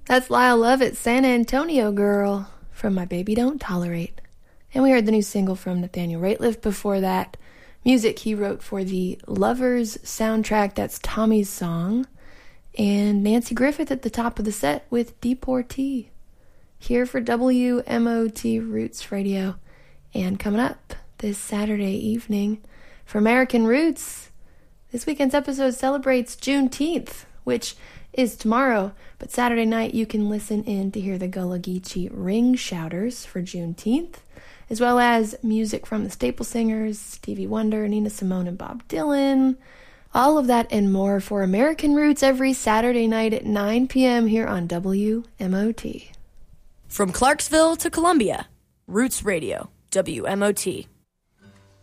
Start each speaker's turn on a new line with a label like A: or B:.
A: That's Lyle Lovett, San Antonio Girl, from My Baby Don't Tolerate. And we heard the new single from Nathaniel Rateliff before that. Music he wrote for the Lovers soundtrack, that's Tommy's Song. And Nancy Griffith at the top of the set with Deportee. Here for WMOT Roots Radio. And coming up this Saturday evening for American Roots, this weekend's episode celebrates Juneteenth, which is tomorrow, but Saturday night you can listen in to hear the Gullah Geechee Ring Shouters for Juneteenth, as well as music from the Staple Singers, Stevie Wonder, Nina Simone, and Bob Dylan. All of that and more for American Roots every Saturday night at 9 p.m. here on WMOT.
B: From Clarksville to Columbia, Roots Radio, WMOT.